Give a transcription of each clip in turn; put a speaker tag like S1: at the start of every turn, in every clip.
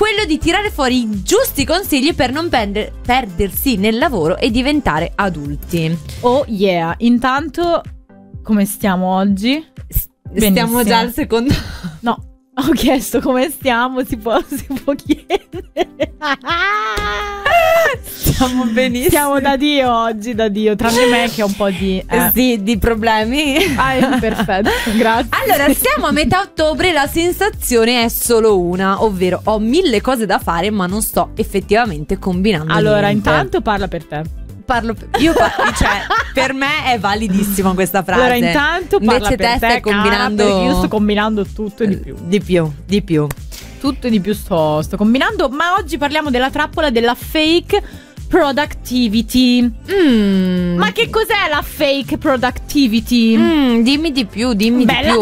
S1: quello di tirare fuori i giusti consigli per non perdersi nel lavoro e diventare adulti.
S2: Oh yeah. Intanto, come stiamo oggi?
S1: Stiamo già al secondo.
S2: No, ho chiesto come stiamo, si può chiedere.
S1: Stiamo benissimo.
S2: Stiamo da Dio oggi, da Dio, tranne me che ho un po' di
S1: sì, di problemi.
S2: Perfetto, grazie.
S1: Allora, siamo a metà ottobre, la sensazione è solo una, ovvero ho 1000 cose da fare ma non sto effettivamente combinando
S2: allora,
S1: niente.
S2: intanto parla per te.
S1: Cioè, per me è validissima questa frase.
S2: Allora, intanto parla
S1: invece
S2: per te,
S1: stai combinando.
S2: Perché io sto combinando tutto e di più.
S1: Di più.
S2: Tutto e di più sto combinando. Ma oggi parliamo della trappola della fake productivity. Ma che cos'è la fake productivity?
S1: Dimmi di più, dimmi
S2: Bella
S1: di più.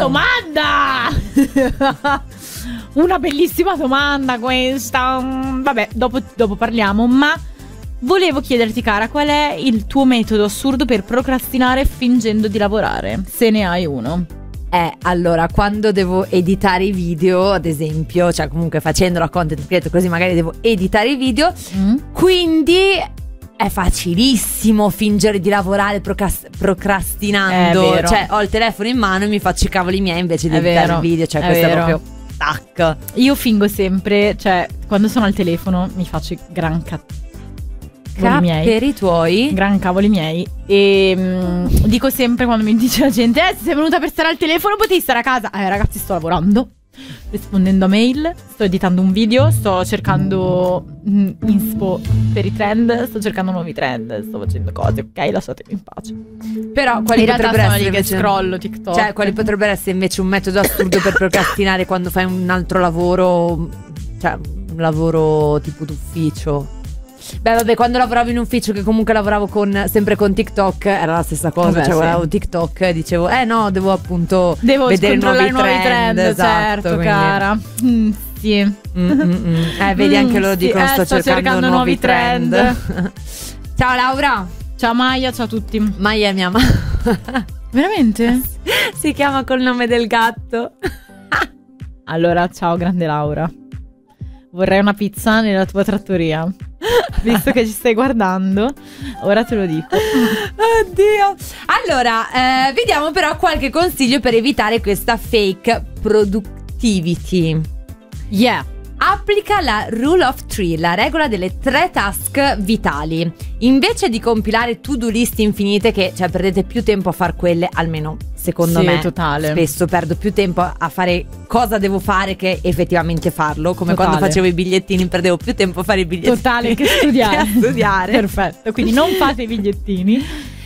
S2: domanda! Una bellissima domanda questa. Vabbè, dopo parliamo, ma volevo chiederti, cara, qual è il tuo metodo assurdo per procrastinare fingendo di lavorare, se ne hai uno?
S1: Allora, quando devo editare i video, ad esempio, cioè comunque facendo la content creator, così magari devo editare i video, quindi è facilissimo fingere di lavorare procrastinando.
S2: Vero.
S1: Cioè, ho il telefono in mano e mi faccio i cavoli miei invece di editare il video. Cioè, questo è proprio tac.
S2: Io fingo sempre, cioè, quando sono al telefono mi faccio i gran
S1: Capperi tuoi.
S2: Gran cavoli miei. E dico sempre, quando mi dice la gente: se sei venuta per stare al telefono potevi stare a casa. Ragazzi, sto lavorando, rispondendo a mail, sto editando un video, sto cercando inspo per i trend, sto cercando nuovi trend, sto facendo cose, ok? Lasciatemi in pace.
S1: Però quali potrebbero essere
S2: invece, che scrollo TikTok.
S1: Cioè, quali potrebbero essere invece un metodo assurdo per procrastinare quando fai un altro lavoro, cioè un lavoro tipo d'ufficio? Beh, vabbè, quando lavoravo in ufficio, che comunque lavoravo sempre con TikTok, era la stessa cosa.
S2: Vabbè,
S1: cioè, guardavo TikTok e dicevo, no, devo appunto vedere nuovi trend.
S2: Esatto, certo, quindi. Cara. Sì.
S1: Vedi, anche loro dicono sto cercando nuovi trend. Ciao Laura.
S2: Ciao Maya, ciao a tutti.
S1: Maya è mia mamma.
S2: Veramente?
S1: Si chiama col nome del gatto.
S2: Allora, ciao grande Laura. Vorrei una pizza nella tua trattoria. Visto che ci stai guardando, ora te lo dico.
S1: Oddio. Allora, vediamo però qualche consiglio per evitare questa fake productivity.
S2: Yeah.
S1: Applica la Rule of 3, la regola delle 3 task vitali. Invece di compilare to-do list infinite, che cioè perdete più tempo a far quelle, almeno secondo me.
S2: Totale.
S1: Spesso perdo più tempo a fare cosa devo fare che effettivamente farlo. Come
S2: totale.
S1: Quando facevo i bigliettini perdevo più tempo a fare i bigliettini.
S2: Totale, che studiare.
S1: Che studiare.
S2: Perfetto, quindi non fate i bigliettini.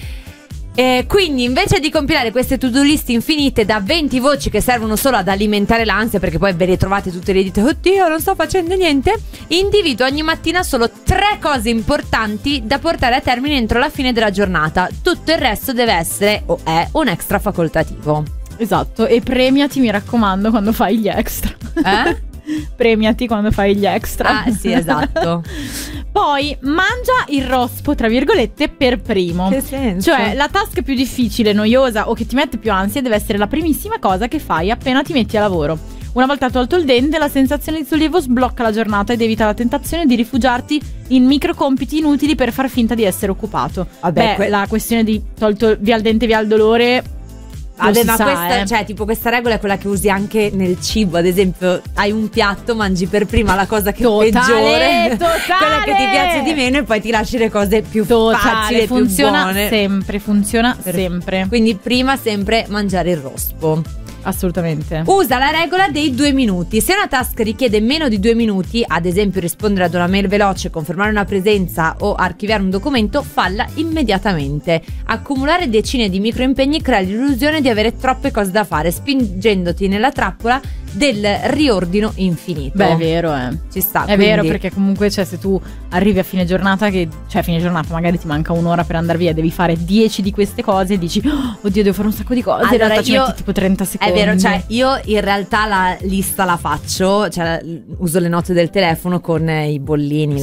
S1: Quindi invece di compilare queste to-do list infinite da 20 voci che servono solo ad alimentare l'ansia, perché poi ve le trovate tutte le dite, oddio non sto facendo niente, individua ogni mattina solo 3 cose importanti da portare a termine entro la fine della giornata. Tutto il resto deve essere o è un extra facoltativo.
S2: Esatto, e premiati, mi raccomando, quando fai gli extra. Premiati quando fai gli extra.
S1: Sì, esatto.
S2: Poi mangia il rospo, tra virgolette, per primo.
S1: Che senso?
S2: Cioè, la task più difficile, noiosa o che ti mette più ansia deve essere la primissima cosa che fai appena ti metti a lavoro. Una volta tolto il dente, la sensazione di sollievo sblocca la giornata ed evita la tentazione di rifugiarti in micro compiti inutili per far finta di essere occupato. Vabbè, la questione di tolto via il dente, via il dolore.
S1: Vabbè, ma questa, cioè, tipo, questa regola è quella che usi anche nel cibo. Ad esempio, hai un piatto, mangi per prima la cosa che è peggiore, quella che ti piace di meno, e poi ti lasci le cose più facili,
S2: funziona
S1: più buone.
S2: Funziona sempre.
S1: Quindi prima sempre mangiare il rospo.
S2: Assolutamente.
S1: Usa la regola dei 2 minuti. Se una task richiede meno di 2 minuti, ad esempio rispondere ad una mail veloce, confermare una presenza o archiviare un documento, falla immediatamente. Accumulare decine di microimpegni crea l'illusione di avere troppe cose da fare, spingendoti nella trappola del riordino infinito.
S2: Beh, è vero,
S1: ci sta.
S2: È vero, perché comunque, cioè, se tu arrivi a fine giornata, magari ti manca un'ora per andare via, devi fare 10 di queste cose e dici, oddio, devo fare un sacco di cose.
S1: Allora,
S2: in realtà ci metti tipo 30 secondi.
S1: è vero, cioè io in realtà la lista la faccio, cioè uso le note del telefono con i bollini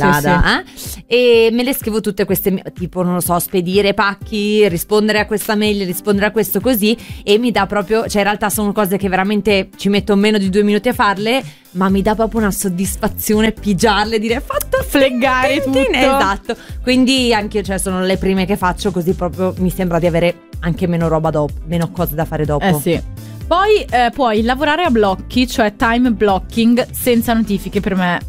S1: e me le scrivo tutte queste, tipo non lo so, spedire pacchi, rispondere a questa mail, rispondere a questo, così, e mi dà proprio, cioè in realtà sono cose che veramente ci metto meno di 2 minuti a farle, ma mi dà proprio una soddisfazione pigiarle, dire fatto,
S2: fleggare tutto.
S1: Esatto, quindi anche io, cioè sono le prime che faccio, così proprio mi sembra di avere anche meno roba dopo, meno cose da fare dopo.
S2: Sì. Poi puoi lavorare a blocchi, cioè time blocking senza notifiche. Per me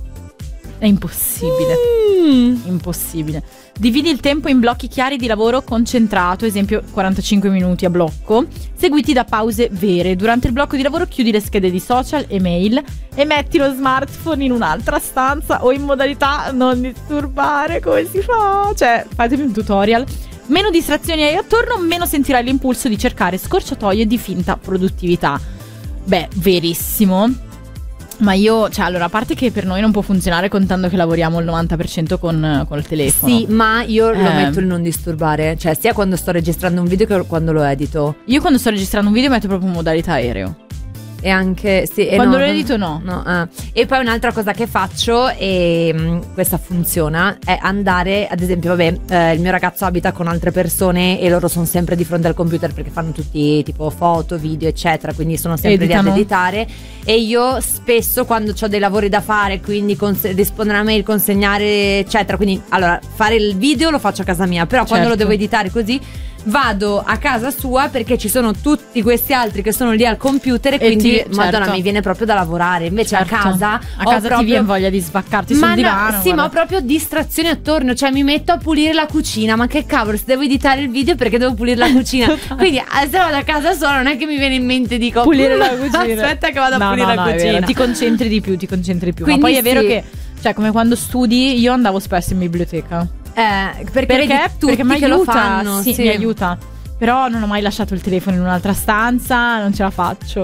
S2: è impossibile. Impossibile. Dividi il tempo in blocchi chiari di lavoro concentrato, esempio 45 minuti a blocco, seguiti da pause vere. Durante il blocco di lavoro chiudi le schede di social e mail e metti lo smartphone in un'altra stanza o in modalità non disturbare. Come si fa? Cioè, fatemi un tutorial. Meno distrazioni hai attorno, meno sentirai l'impulso di cercare scorciatoie di finta produttività. Beh, verissimo. Ma io, cioè, allora, a parte che per noi non può funzionare contando che lavoriamo il 90% con il telefono.
S1: Sì, ma io lo metto il non disturbare, cioè sia quando sto registrando un video che quando lo edito.
S2: Io quando sto registrando un video metto proprio in modalità aereo.
S1: E anche
S2: quando lo edito no.
S1: E poi un'altra cosa che faccio, e questa funziona, è andare, ad esempio, il mio ragazzo abita con altre persone e loro sono sempre di fronte al computer perché fanno tutti tipo foto, video eccetera, quindi sono sempre lì ad editare. E io spesso, quando ho dei lavori da fare, quindi rispondere a mail, consegnare eccetera, quindi allora fare il video lo faccio a casa mia, però quando lo devo editare così vado a casa sua, perché ci sono tutti questi altri che sono lì al computer e quindi madonna, mi viene proprio da lavorare. Invece a casa
S2: proprio ti viene voglia di svaccarti sul divano.
S1: Sì, ma ho proprio distrazioni attorno, cioè mi metto a pulire la cucina, ma che cavolo, se devo editare il video perché devo pulire la cucina. Quindi se vado a casa sola non è che mi viene in mente, dico
S2: pulire la cucina,
S1: aspetta che vado a pulire la cucina.
S2: Ti concentri di più.
S1: Quindi
S2: ma poi è vero che, cioè, come quando studi, io andavo spesso in biblioteca. Perché mi aiuta,
S1: lo fanno,
S2: sì, mi aiuta. Però non ho mai lasciato il telefono in un'altra stanza, non ce la faccio.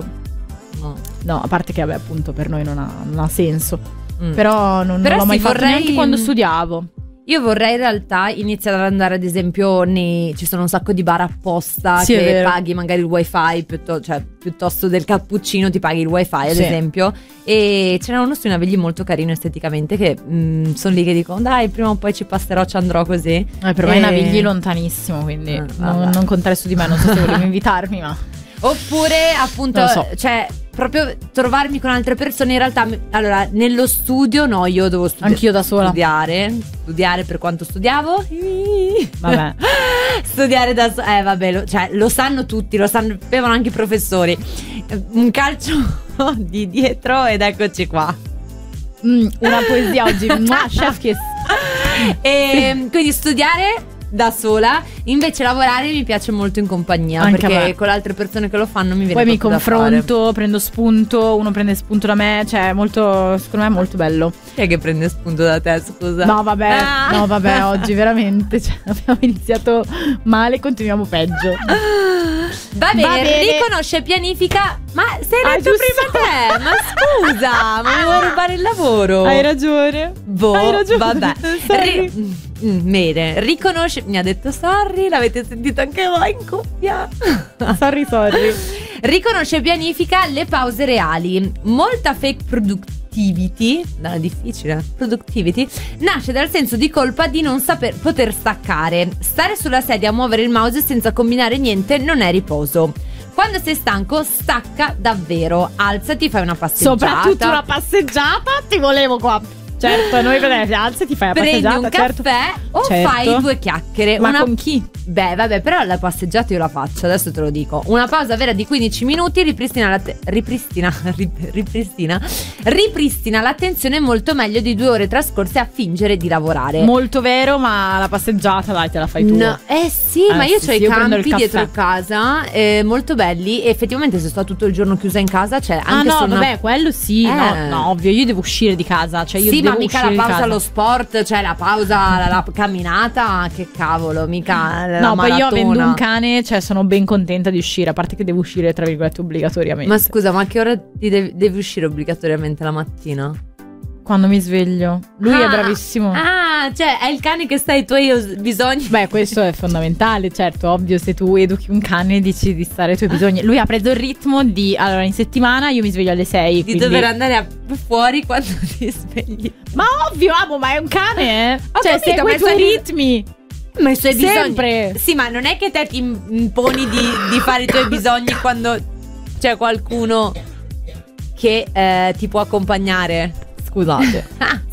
S2: No, a parte che vabbè, appunto, per noi non ha senso. Però non l'ho mai fatto neanche quando studiavo.
S1: Io vorrei in realtà iniziare ad andare, ad esempio, ci sono un sacco di bar apposta che paghi magari il wifi, piuttosto del cappuccino ti paghi il wifi, ad esempio. E ce n'è uno sui Navigli molto carino esteticamente, che sono lì che dico dai, prima o poi ci passerò, ci andrò così.
S2: Per me Navigli lontanissimo, quindi non contare su di me, non so se volevi invitarmi, ma...
S1: Oppure appunto, cioè proprio trovarmi con altre persone. In realtà, allora, nello studio no, io devo
S2: anch'io da sola
S1: studiare per quanto studiavo.
S2: Vabbè.
S1: Studiare da sola, cioè lo sanno tutti, lo sapevano anche i professori. Un calcio di dietro ed eccoci qua.
S2: Una poesia oggi. Chef kiss.
S1: E quindi studiare da sola, invece lavorare mi piace molto in compagnia,
S2: anche
S1: perché con le altre persone che lo fanno mi viene
S2: poi mi confronto,
S1: da fare.
S2: prendo spunto, uno prende spunto da me, cioè molto, secondo me è molto bello.
S1: Chi è che prende spunto da te, scusa?
S2: No vabbè, oggi veramente, cioè, abbiamo iniziato male, continuiamo peggio.
S1: Va bene, riconosce e pianifica. Ma sei letto prima te? Ma scusa, ma mi vuoi rubare il lavoro?
S2: Hai ragione.
S1: Hai ragione. Vabbè. Bene, riconosce. Mi ha detto sorry, l'avete sentito anche voi in cuffia.
S2: Sorry.
S1: Riconosce e pianifica le pause reali. Molta fake productivity, difficile, productivity, nasce dal senso di colpa di non poter staccare. Stare sulla sedia a muovere il mouse senza combinare niente non è riposo. Quando sei stanco, stacca davvero. Alzati, fai una passeggiata.
S2: Soprattutto una passeggiata, ti volevo qua. Certo, noi alzati, ti fai una passeggiata.
S1: Prendi un caffè o fai 2 chiacchiere.
S2: Ma con chi?
S1: Beh, vabbè, però la passeggiata io la faccio, adesso te lo dico. Una pausa vera di 15 minuti ripristina l'attenzione molto meglio di 2 ore trascorse a fingere di lavorare.
S2: Molto vero, ma la passeggiata dai, te la fai tu.
S1: No, ma io ho i campi dietro casa, molto belli. E effettivamente se sto tutto il giorno chiusa in casa, cioè anche
S2: vabbè, quello sì, no, ovvio, io devo uscire di casa, cioè io devo
S1: ma mica la pausa allo sport, cioè la pausa, la camminata, che cavolo, mica la
S2: no,
S1: maratona.
S2: Poi io avendo un cane, cioè sono ben contenta di uscire, a parte che devo uscire tra virgolette obbligatoriamente.
S1: Ma scusa, ma a che ora devi uscire obbligatoriamente la mattina?
S2: Quando mi sveglio. Lui è bravissimo.
S1: Ah, cioè è il cane che sta ai tuoi bisogni.
S2: Beh, questo è fondamentale, certo, ovvio, se tu educhi un cane dici di stare ai tuoi bisogni. Lui ha preso il ritmo di, allora in settimana io mi sveglio alle 6.
S1: Di
S2: quindi...
S1: dover andare fuori quando ti svegli.
S2: Ma ovvio, amo, ma è un cane, eh?
S1: Ho
S2: Cioè,
S1: capito,
S2: segue i tuoi ritmi.
S1: Ma i suoi
S2: Sempre.
S1: bisogni. Sì, ma non è che te ti imponi di fare i tuoi bisogni quando c'è qualcuno che ti può accompagnare.
S2: Scusate.